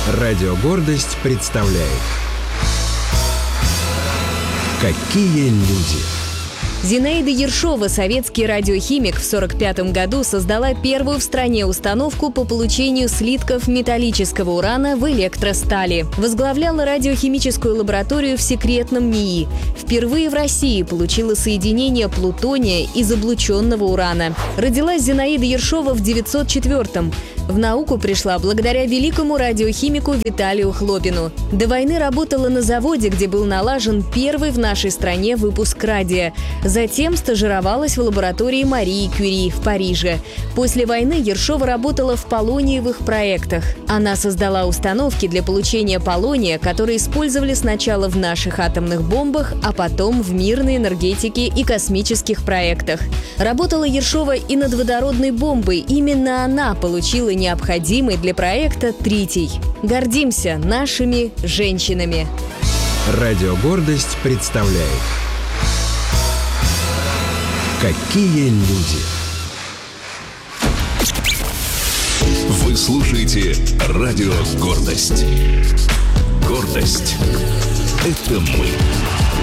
Радио «Гордость» представляет «Какие люди». Зинаида Ершова, советский радиохимик, в 1945 году создала первую в стране установку по получению слитков металлического урана в электростали. Возглавляла радиохимическую лабораторию в секретном НИИ. Впервые в России получила соединение плутония из облученного урана. Родилась Зинаида Ершова в 1904-м. В науку пришла благодаря великому радиохимику Виталию Хлопину. До войны работала на заводе, где был налажен первый в нашей стране выпуск радия. Затем стажировалась в лаборатории Марии Кюри в Париже. После войны Ершова работала в полониевых проектах. Она создала установки для получения полония, которые использовали сначала в наших атомных бомбах, а потом в мирной энергетике и космических проектах. Работала Ершова и над водородной бомбой. Именно она получила необходимый для проекта тритий. Гордимся нашими женщинами. Радио «Гордость» представляет «Какие люди». Вы слушаете радио «Гордость». Гордость – это мы.